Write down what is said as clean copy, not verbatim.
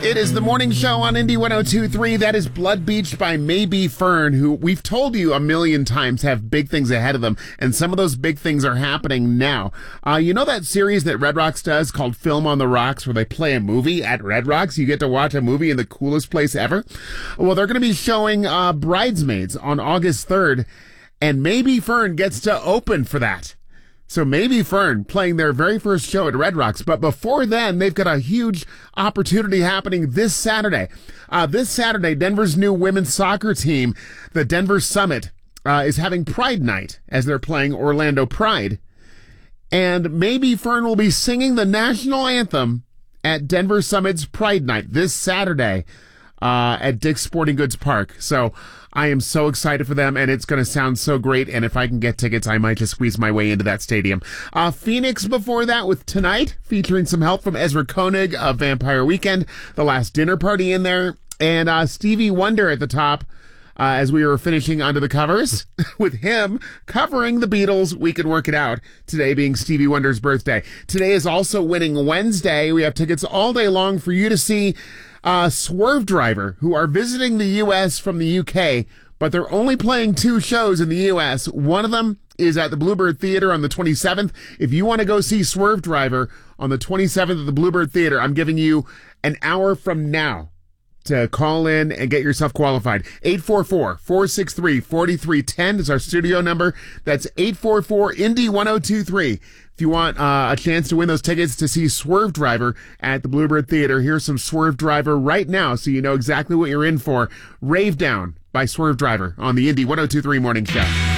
It is the morning show on Indy 102.3. That is Blood Beach by Maybe Fern, who we've told you a million times have big things ahead of them, and some of those big things are happening now. You know that series that Red Rocks does called Film on the Rocks, where they play a movie at Red Rocks? You get to watch a movie in the coolest place ever. Well, they're going to be showing Bridesmaids on August 3rd, and Maybe Fern gets to open for that. So Maybe Fern playing their very first show at Red Rocks. But before then, they've got a huge opportunity happening this Saturday. This Saturday, Denver's new women's soccer team, the Denver Summit, is having Pride Night as they're playing Orlando Pride. And Maybe Fern will be singing the national anthem at Denver Summit's Pride Night this Saturday at Dick's Sporting Goods Park. So I am so excited for them, and it's going to sound so great. And if I can get tickets, I might just squeeze my way into that stadium. Phoenix before that with Tonight, featuring some help from Ezra Koenig of Vampire Weekend, The Last Dinner Party in there, and Stevie Wonder at the top as we were finishing Under the Covers with him covering the Beatles' We Can Work It Out, today being Stevie Wonder's birthday. Today is also Winning Wednesday. We have tickets all day long for you to see Swerve Driver, who are visiting the U.S. from the U.K., but they're only playing 2 shows in the U.S. One of them is at the Bluebird Theater on the 27th. If you want to go see Swerve Driver on the 27th at the Bluebird Theater, I'm giving you an hour from now to call in and get yourself qualified. 844-463-4310 is our studio number. That's 844-INDY-1023. If you want a chance to win those tickets to see Swerve Driver at the Bluebird Theater, here's some Swerve Driver right now so you know exactly what you're in for. Rave Down by Swerve Driver on the Indy 102.3 Morning Show.